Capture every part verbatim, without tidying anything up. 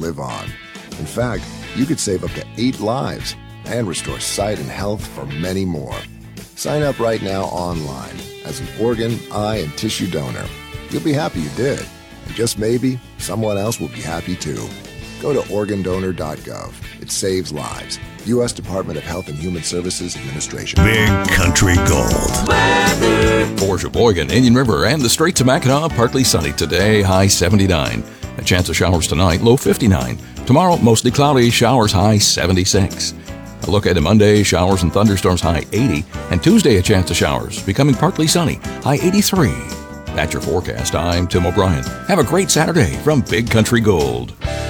live on. In fact, you could save up to eight lives and restore sight and health for many more. Sign up right now online as an organ, eye, and tissue donor. You'll be happy you did. And just maybe, someone else will be happy too. Go to organ donor dot gov. It saves lives. U S Department of Health and Human Services Administration. Big Country Gold. For Sheboygan, Indian River, and the Straits of Mackinac, partly sunny today, high seventy-nine. A chance of showers tonight, low fifty-nine. Tomorrow, mostly cloudy, showers, high seventy-six. A look at Monday, showers and thunderstorms, high eighty. And Tuesday, a chance of showers, becoming partly sunny, high eighty-three. That's your forecast. I'm Tim O'Brien. Have a great Saturday from Big Country Gold.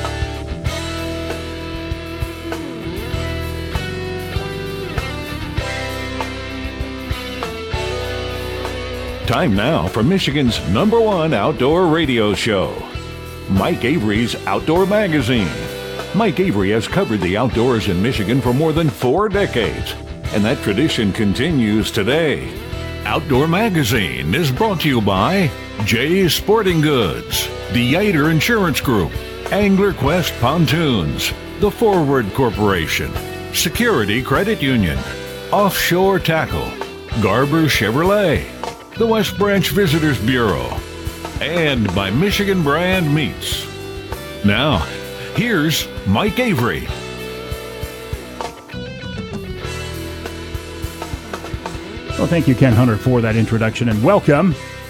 Time now for Michigan's number one outdoor radio show, Mike Avery's Outdoor Magazine. Mike Avery has covered the outdoors in Michigan for more than four decades, and that tradition continues today. Outdoor Magazine is brought to you by Jay's Sporting Goods, the Yater Insurance Group, Angler Quest Pontoons, the Forward Corporation, Security Credit Union, Offshore Tackle, Garber Chevrolet, the West Branch Visitors Bureau, and by Michigan Brand Meats. Now, here's Mike Avery. Well, thank you, Ken Hunter, for that introduction, and welcome.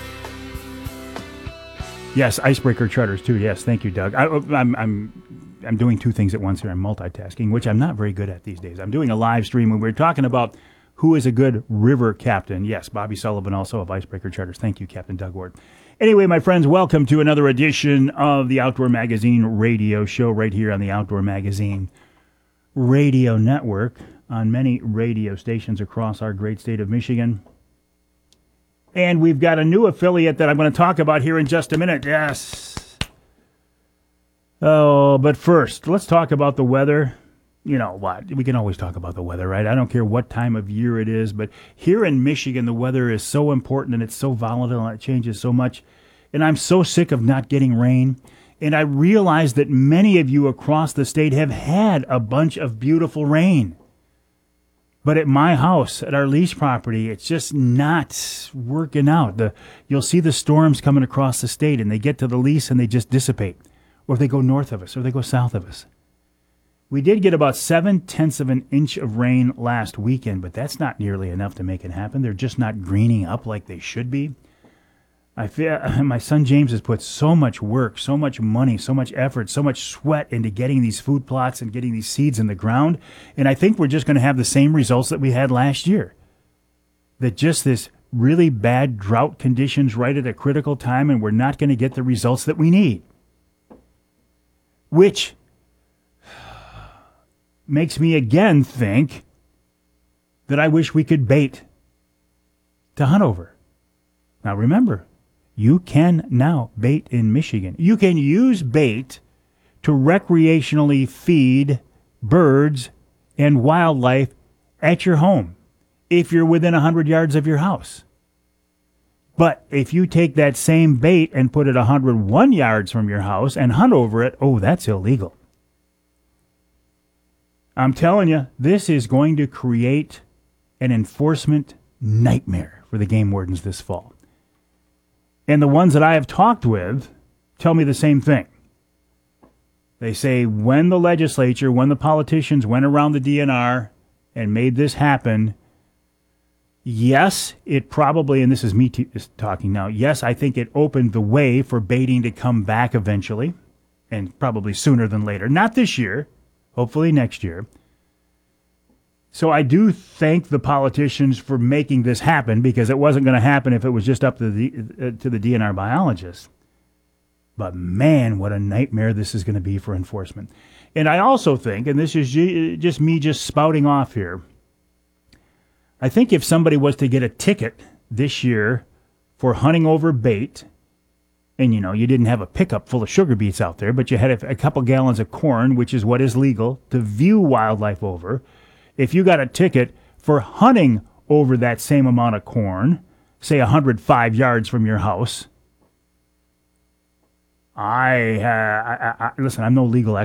Yes, Icebreaker Charters, too. Yes, thank you, Doug. I, I'm, I'm, I'm doing two things at once here. I'm multitasking, which I'm not very good at these days. I'm doing a live stream, and we're talking about who is a good river captain. Yes, Bobby Sullivan, also of Icebreaker Charters. Thank you, Captain Doug Ward. Anyway, my friends, welcome to another edition of the Outdoor Magazine radio show right here on the Outdoor Magazine radio network on many radio stations across our great state of Michigan. And we've got a new affiliate that I'm going to talk about here in just a minute. Yes. Oh, but first, let's talk about the weather. You know what? We can always talk about the weather, right? I don't care what time of year it is, but here in Michigan, the weather is so important and it's so volatile and it changes so much. And I'm so sick of not getting rain. And I realize that many of you across the state have had a bunch of beautiful rain. But at my house, at our lease property, it's just not working out. The, you'll see the storms coming across the state and they get to the lease and they just dissipate. Or they go north of us or they go south of us. We did get about seven-tenths of an inch of rain last weekend, but that's not nearly enough to make it happen. They're just not greening up like they should be. I feel my son James has put so much work, so much money, so much effort, so much sweat into getting these food plots and getting these seeds in the ground, and I think we're just going to have the same results that we had last year. That just this really bad drought conditions right at a critical time, and we're not going to get the results that we need. Which makes me again think that I wish we could bait to hunt over. Now remember, you can now bait in Michigan. You can use bait to recreationally feed birds and wildlife at your home if you're within one hundred yards of your house. But if you take that same bait and put it one hundred one yards from your house and hunt over it, oh, that's illegal. I'm telling you, this is going to create an enforcement nightmare for the game wardens this fall. And the ones that I have talked with tell me the same thing. They say when the legislature, when the politicians went around the D N R and made this happen, yes, it probably, and this is me t- talking now, yes, I think it opened the way for baiting to come back eventually, and probably sooner than later. Not this year. Hopefully next year. So I do thank the politicians for making this happen, because it wasn't going to happen if it was just up to the uh, to the D N R biologists. But man, what a nightmare this is going to be for enforcement. And I also think, and this is just me just spouting off here, I think if somebody was to get a ticket this year for hunting over bait, and, you know, you didn't have a pickup full of sugar beets out there, but you had a, a couple gallons of corn, which is what is legal to view wildlife over. If you got a ticket for hunting over that same amount of corn, say one hundred five yards from your house, I, uh, I, I listen, I'm no legal expert.